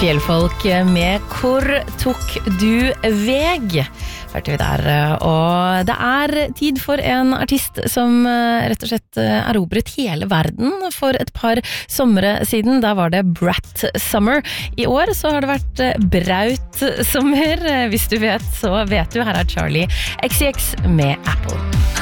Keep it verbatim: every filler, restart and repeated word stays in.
Fjellfolk med Hvor tok du veg? Hørte vi der, og det er tid for en artist som rett og slett erobret hele verden for et par somre siden. Da var det Brat Summer. I år så har det vært Braut Sommer. Hvis du vet, så vet du. Her er Charlie X C X med Apple.